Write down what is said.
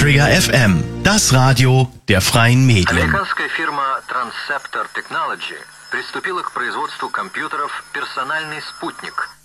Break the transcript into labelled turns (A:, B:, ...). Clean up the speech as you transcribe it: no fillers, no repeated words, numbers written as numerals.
A: Area FM, das Radio der freien Medien.
B: Американская фирма Transceptor Technology приступила к производству компьютеров «Персональный спутник»,